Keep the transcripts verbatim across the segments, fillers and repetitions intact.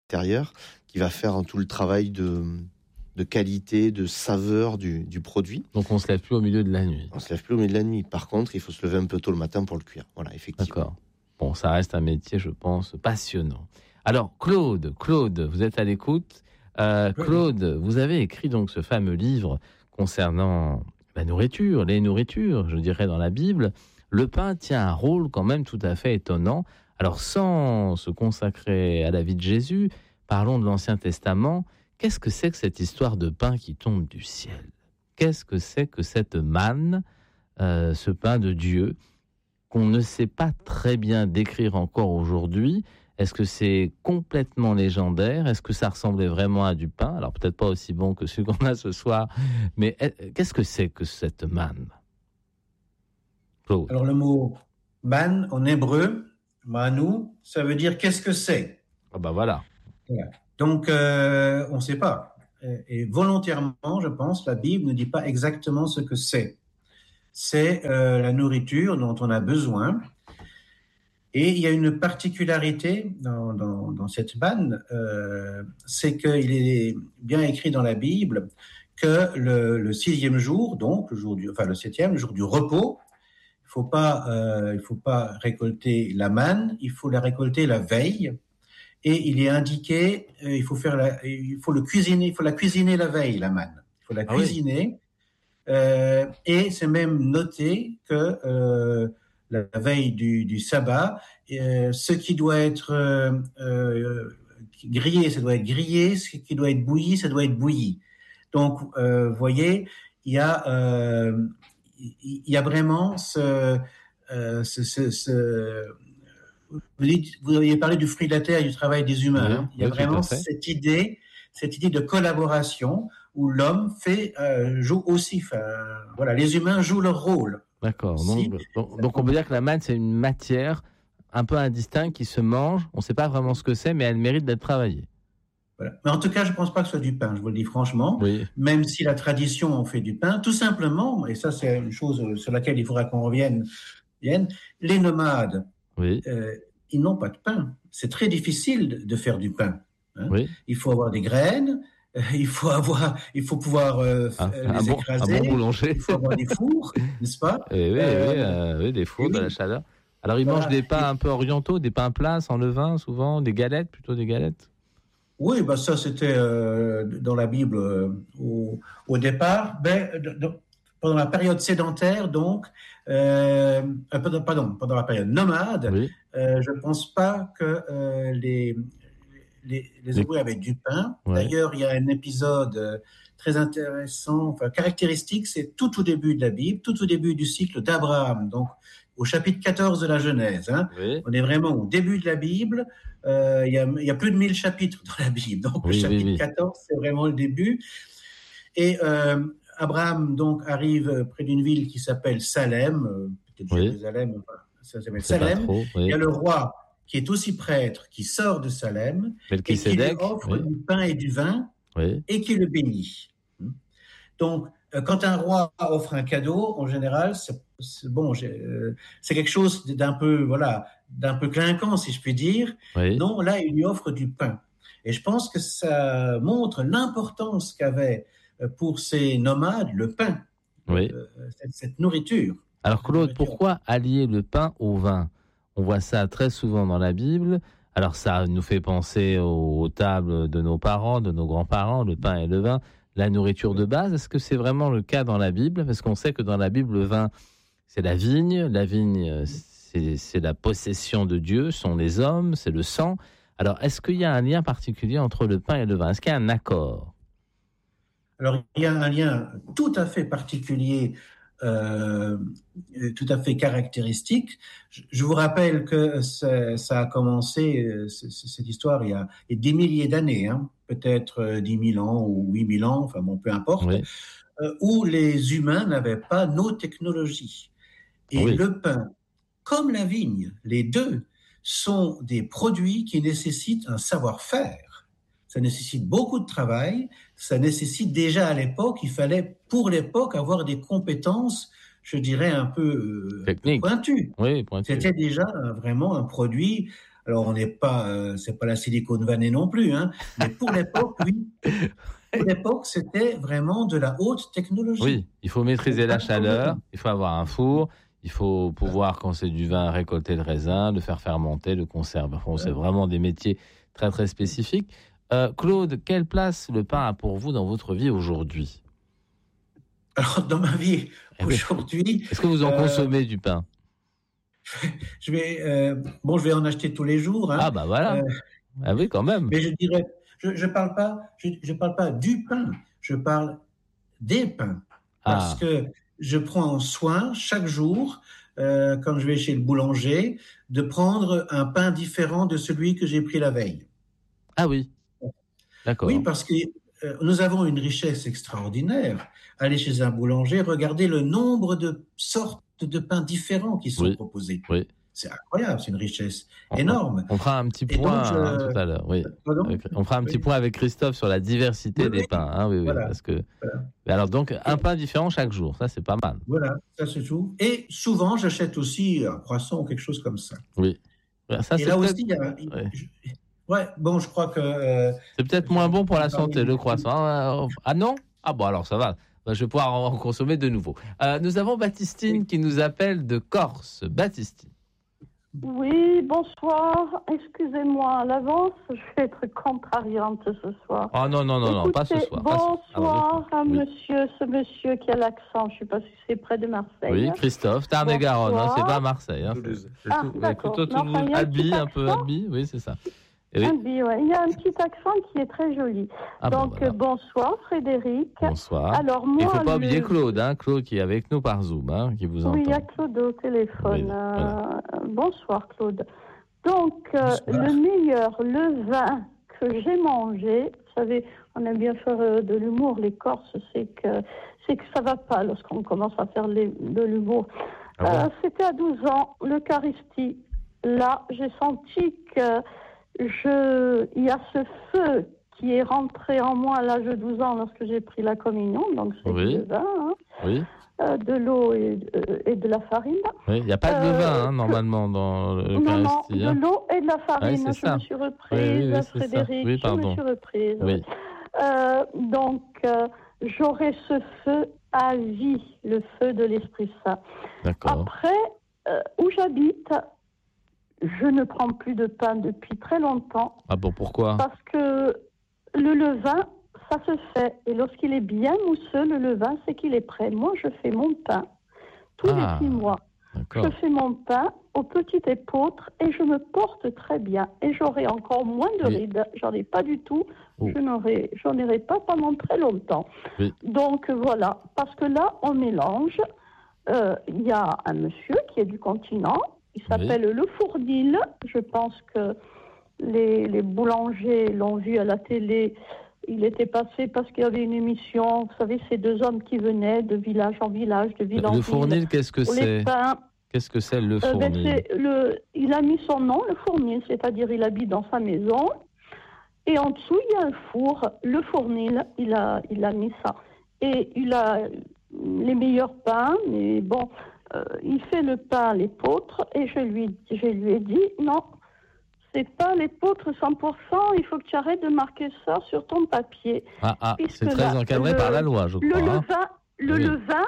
l'intérieur qui va faire tout le travail de, de qualité, de saveur du, du produit. Donc on ne se lève plus au milieu de la nuit. On ne se lève plus au milieu de la nuit. Par contre, il faut se lever un peu tôt le matin pour le cuire. Voilà, effectivement. D'accord. Bon, ça reste un métier, je pense, passionnant. Alors, Claude, Claude, vous êtes à l'écoute. Euh, Claude, vous avez écrit donc ce fameux livre concernant la nourriture, les nourritures, je dirais, dans la Bible. Le pain tient un rôle quand même tout à fait étonnant. Alors, sans se consacrer à la vie de Jésus, parlons de l'Ancien Testament. Qu'est-ce que c'est que cette histoire de pain qui tombe du ciel ? Qu'est-ce que c'est que cette manne, euh, ce pain de Dieu, qu'on ne sait pas très bien décrire encore aujourd'hui ? Est-ce que c'est complètement légendaire ? Est-ce que ça ressemblait vraiment à du pain ? Alors, peut-être pas aussi bon que celui qu'on a ce soir, mais qu'est-ce que c'est que cette manne ? Claude. Alors, le mot manne en hébreu, manou, ça veut dire qu'est-ce que c'est ? Ah ben voilà. Voilà. Donc, euh, on ne sait pas. Et volontairement, je pense, la Bible ne dit pas exactement ce que c'est. C'est euh, la nourriture dont on a besoin. Et il y a une particularité dans, dans, dans cette manne, euh, c'est qu'il est bien écrit dans la Bible que le, le sixième jour, donc le jour du, enfin le septième, le jour du repos, il faut pas, euh, il faut pas récolter la manne, il faut la récolter la veille. Et il est indiqué, euh, il faut faire la, il faut le cuisiner, il faut la cuisiner la veille, la manne. Il faut la ah cuisiner. Oui. Euh, et c'est même noté que euh, la veille du, du sabbat, euh, ce qui doit être euh, euh, grillé, ça doit être grillé, ce qui doit être bouilli, ça doit être bouilli. Donc, euh, vous voyez, il y a, euh, il y a vraiment ce, euh, ce, ce, ce vous, dites, vous aviez parlé du fruit de la terre et du travail des humains. Oui, hein. Il y a oui, vraiment cette idée, cette idée de collaboration où l'homme fait euh, joue aussi. Enfin, voilà, les humains jouent leur rôle. D'accord. Aussi. Donc, donc, donc on peut dire que la manne, c'est une matière un peu indistincte qui se mange. On ne sait pas vraiment ce que c'est, mais elle mérite d'être travaillée. Voilà. Mais en tout cas, je ne pense pas que ce soit du pain, je vous le dis franchement, oui. Même si la tradition en fait du pain, tout simplement, et ça c'est une chose sur laquelle il faudra qu'on revienne, les nomades, oui. euh, ils n'ont pas de pain. C'est très difficile de faire du pain. Hein. Oui. Il faut avoir des graines, euh, il, faut avoir, il faut pouvoir euh, un, les un bon, écraser, un bon boulanger. Il faut avoir des fours, n'est-ce pas ? et oui, euh, oui, euh, oui, des fours, oui. de la chaleur. Alors ils voilà. mangent des pains un peu orientaux, des pains plats, sans levain souvent, des galettes, plutôt des galettes. Oui, bah ça c'était euh, dans la Bible euh, au, au départ. Ben, de, de, pendant la période sédentaire, donc, euh, pardon, pardon, pendant la période nomade, oui. euh, je ne pense pas que euh, les, les, les Hébreux avaient du pain. Ouais. D'ailleurs, il y a un épisode euh, très intéressant, enfin caractéristique, c'est tout au début de la Bible, tout au début du cycle d'Abraham, donc au chapitre quatorze de la Genèse. Hein. Oui. On est vraiment au début de la Bible. Euh, il, y a, il y a plus de mille chapitres dans la Bible. Donc, oui, le chapitre oui, oui. quatorze, c'est vraiment le début. Et euh, Abraham, donc, arrive près d'une ville qui s'appelle Salem, euh, peut-être oui. Jérusalem, enfin, ça s'appelle Salem. Trop, oui. Il y a le roi qui est aussi prêtre, qui sort de Salem, et qui lui offre oui. du pain et du vin, oui. et qui le bénit. Donc, quand un roi offre un cadeau, en général, c'est, c'est bon, euh, c'est quelque chose d'un peu, voilà, d'un peu clinquant, si je puis dire. Oui. Non, là, il lui offre du pain. Et je pense que ça montre l'importance qu'avait pour ces nomades le pain, oui. euh, cette, cette nourriture. Alors, Claude, nourriture. Pourquoi allier le pain au vin ? On voit ça très souvent dans la Bible. Alors, ça nous fait penser aux, aux tables de nos parents, de nos grands-parents, le pain et le vin. La nourriture de base, est-ce que c'est vraiment le cas dans la Bible ? Parce qu'on sait que dans la Bible, le vin, c'est la vigne. La vigne, c'est, c'est la possession de Dieu, sont les hommes, c'est le sang. Alors, est-ce qu'il y a un lien particulier entre le pain et le vin ? Est-ce qu'il y a un accord ? Alors, il y a un lien tout à fait particulier, euh, tout à fait caractéristique. Je, je vous rappelle que ça, ça a commencé, cette histoire, il y a, il y a des milliers d'années, hein. Peut-être dix mille ans ou huit mille ans, enfin bon, peu importe, oui. euh, où les humains n'avaient pas nos technologies. Et oui. le pain, comme la vigne, les deux sont des produits qui nécessitent un savoir-faire. Ça nécessite beaucoup de travail, ça nécessite déjà à l'époque, il fallait pour l'époque avoir des compétences, je dirais un peu, euh, un peu pointues. Oui, pointues. C'était déjà vraiment un produit. Alors, on n'est pas, euh, c'est pas la Silicon Valley non plus, hein, mais pour l'époque, oui. Pour l'époque, c'était vraiment de la haute technologie. Oui, il faut maîtriser la chaleur, il faut avoir un four, il faut pouvoir, quand c'est du vin, récolter le raisin, le faire fermenter, le conserver. Enfin, c'est vraiment des métiers très, très spécifiques. Euh, Claude, quelle place le pain a pour vous dans votre vie aujourd'hui ? Alors, dans ma vie aujourd'hui... Est-ce que vous en euh, consommez du pain ? Je vais, euh, bon, je vais en acheter tous les jours. Hein. Ah bah voilà. Euh, ah oui, quand même. Mais je dirais, je, je parle pas, je, je parle pas du pain. Je parle des pains, parce ah. que je prends soin chaque jour, euh, quand je vais chez le boulanger, de prendre un pain différent de celui que j'ai pris la veille. Ah oui. D'accord. Oui, parce que euh, nous avons une richesse extraordinaire. Aller chez un boulanger, regarder le nombre de sortes de pains différents qui sont oui, proposés. Oui. C'est incroyable, c'est une richesse on, énorme. On fera un petit point donc, euh, hein, tout à l'heure. Oui. Avec, on fera un petit oui. point avec Christophe sur la diversité oui, des oui. pains. Hein, oui, voilà. oui, parce que. Voilà. Alors donc un pain différent chaque jour, ça c'est pas mal. Voilà, ça se joue. Et souvent j'achète aussi un croissant ou quelque chose comme ça. Oui. Ça, Et là aussi, il y a. Oui. Je... Ouais, bon, je crois que. Euh, c'est peut-être moins bon pour la santé le croissant. Ah non ? Ah bon, alors ça va. Je vais pouvoir en consommer de nouveau. Euh, nous avons Baptistine qui nous appelle de Corse. Baptistine. Oui, bonsoir. Excusez-moi à l'avance, je vais être contrariante ce soir. Ah non, non, non, Écoutez, non, pas ce soir. Bonsoir ah, à oui. monsieur, ce monsieur qui a l'accent, je ne sais pas si c'est près de Marseille. Oui, Christophe, Tarn-et-Garonne, hein, c'est pas Marseille. Hein, c'est, c'est ah, tout, d'accord. Plutôt Toulouse, enfin, Albi, un, un peu Albi, oui, c'est ça. Oui. Albi, ouais. Il y a un petit accent qui est très joli. Ah, Donc, bon, voilà. bonsoir Frédéric. Bonsoir. Alors, moi, il ne faut pas le... oublier Claude, hein, Claude qui est avec nous par Zoom, hein, qui vous entend. Oui, il y a Claude au téléphone. Oui, voilà. euh, bonsoir Claude. Donc, euh, le meilleur levain que j'ai mangé, vous savez, on aime bien faire euh, de l'humour, les Corses, c'est que, c'est que ça ne va pas lorsqu'on commence à faire les, de l'humour. Ah bon euh, c'était à douze ans, l'Eucharistie. Là, j'ai senti que je, il y a ce feu qui est rentré en moi à l'âge de douze ans lorsque j'ai pris la communion, donc c'est oui. le vin, hein, oui. euh, de l'eau et, euh, et de la farine. Oui, il n'y a pas de levain, euh, hein, normalement, dans l'Eucharistie. Non, non, de l'eau et de la farine. Oui, je ça. me suis reprise, oui, oui, oui, Frédéric, oui, je me suis reprise. Oui. Euh, donc, euh, j'aurai ce feu à vie, le feu de l'Esprit Saint. D'accord. Après, euh, où j'habite, je ne prends plus de pain depuis très longtemps. Ah bon, pourquoi ? Parce que le levain, ça se fait. Et lorsqu'il est bien mousseux, le levain, c'est qu'il est prêt. Moi, je fais mon pain tous ah, les six mois. D'accord. Je fais mon pain au petit épeautre et je me porte très bien. Et j'aurai encore moins de oui. rides. J'en ai pas du tout. Oh. Je n'aurai, j'en aurai pas pendant très longtemps. Oui. Donc voilà. Parce que là, on mélange. Il euh, y a un monsieur qui est du continent. Il s'appelle oui. Le Fournil. Je pense que les, les boulangers l'ont vu à la télé. Il était passé parce qu'il y avait une émission. Vous savez, ces deux hommes qui venaient de village en village, de ville en ville. Le Fournil, qu'est-ce que c'est ? Qu'est-ce que c'est le Fournil ? euh, ben, c'est le, Il a mis son nom, Le Fournil, c'est-à-dire il habite dans sa maison. Et en dessous, il y a un four, Le Fournil. Il a, il a mis ça. Et il a les meilleurs pains, mais bon... Euh, il fait le pain à l'épeautre et je lui, je lui ai dit non, c'est pas l'épeautre cent pour cent, il faut que tu arrêtes de marquer ça sur ton papier. Ah, ah c'est très là, encadré le, par la loi, je crois. Le, hein. levain, le oui. levain,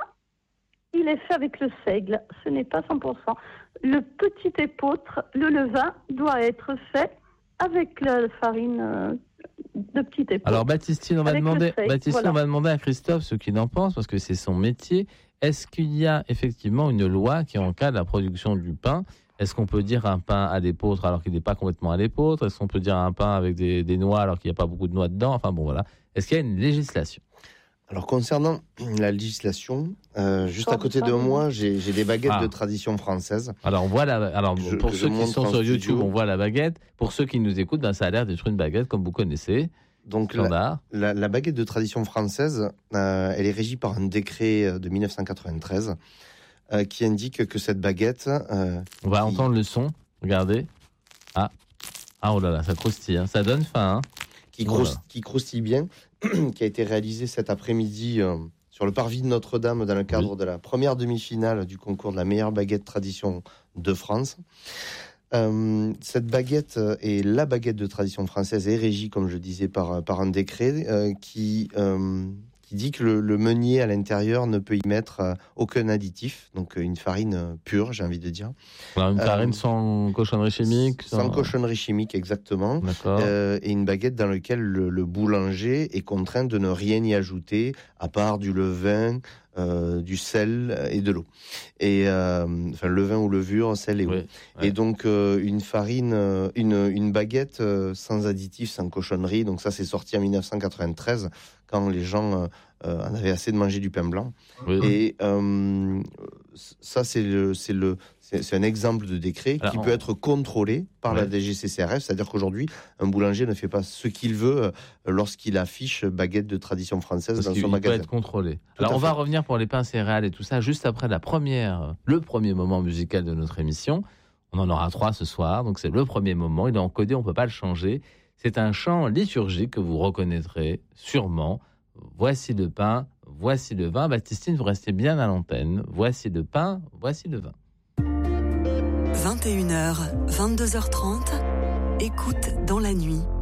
il est fait avec le seigle, ce n'est pas cent pour cent. Le petit épeautre, le levain, doit être fait avec la farine euh, de petit épeautre. Alors Baptistine, on va, demander, seigle, Baptistine voilà. on va demander à Christophe ce qu'il en pense, parce que c'est son métier. Est-ce qu'il y a effectivement une loi qui encadre la production du pain ? Est-ce qu'on peut dire un pain à l'épeautre alors qu'il n'est pas complètement à l'épeautre ? Est-ce qu'on peut dire un pain avec des, des noix alors qu'il n'y a pas beaucoup de noix dedans ? Enfin bon, voilà. Est-ce qu'il y a une législation ? Alors concernant la législation, euh, juste à côté de moi, j'ai, j'ai des baguettes ah. de tradition française. Alors voilà, alors je, pour ceux qui sont sur YouTube, on voit la baguette. Pour ceux qui nous écoutent, ben, ça a l'air d'être une baguette comme vous connaissez. Donc la, la, la baguette de tradition française, euh, elle est régie par un décret de dix-neuf cent quatre-vingt-treize euh, qui indique que cette baguette... Euh, On va qui... entendre le son, regardez. Ah, ah oh là là, ça croustille, hein. Ça donne faim. Hein. Qui, oh croustille, qui croustille bien, qui a été réalisée cet après-midi euh, sur le parvis de Notre-Dame dans le cadre oui. de la première demi-finale du concours de la meilleure baguette tradition de France. Euh, cette baguette est la baguette de tradition française est régie, comme je disais, par, par un décret euh, qui, euh, qui dit que le, le meunier à l'intérieur ne peut y mettre euh, aucun additif, donc une farine pure, j'ai envie de dire. Alors une farine euh, sans cochonnerie chimique Sans, sans cochonnerie chimique, exactement. D'accord. Euh, et une baguette dans laquelle le, le boulanger est contraint de ne rien y ajouter, à part du levain, Euh, du sel et de l'eau. Et euh, enfin levain ou levure, sel et eau. Oui, ouais. Et donc euh, une farine, euh, une, une baguette euh, sans additifs, sans cochonnerie. Donc ça, c'est sorti en dix-neuf cent quatre-vingt-treize quand les gens euh, en avaient assez de manger du pain blanc. Oui. Et euh, ça, c'est le, c'est le, c'est, c'est un exemple de décret Alors, qui peut être contrôlé par ouais. la D G C C R F. C'est-à-dire qu'aujourd'hui, un boulanger ne fait pas ce qu'il veut euh, lorsqu'il affiche baguette de tradition française Parce dans son magasin. Il peut être contrôlé. Tout Alors on fait. va revenir pour les pains céréales et tout ça juste après la première, le premier moment musical de notre émission. On en aura trois ce soir, donc c'est le premier moment. Il est encodé, on ne peut pas le changer. C'est un chant liturgique que vous reconnaîtrez sûrement. Voici le pain, voici le vin. Baptistine, vous restez bien à l'antenne. Voici le pain, voici le vin. vingt et une heures, vingt-deux heures trente, écoute dans la nuit.